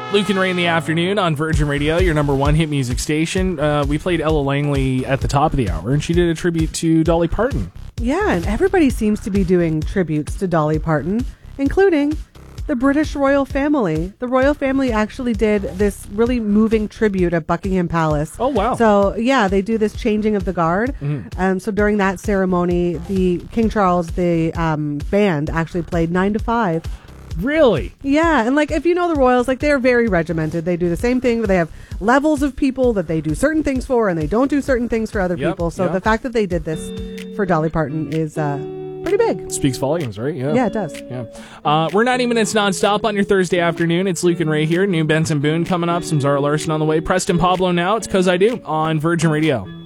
Luke and Ray in the afternoon on Virgin Radio, your number one hit music station. We played Ella Langley at the top of the hour, and she did a tribute to Dolly Parton. Yeah, and everybody seems to be doing tributes to Dolly Parton, including the British royal family. The royal family actually did this really moving tribute at Buckingham Palace. Oh, wow. So, yeah, they do this changing of the guard. So during that ceremony, the King Charles, the band, actually played 9 to 5. Really? Yeah, and like if you know the royals, like they're very regimented. They do the same thing, but they have levels of people that they do certain things for, and they don't do certain things for other people. So the fact that they did this for Dolly Parton is pretty big. Speaks volumes, right? Yeah, it does. Yeah. We're 90 minutes nonstop on your Thursday afternoon. It's Luke and Ray here. New Benson Boone coming up. Some Zara Larson on the way. Preston Pablo now. It's 'Cause I Do on Virgin Radio.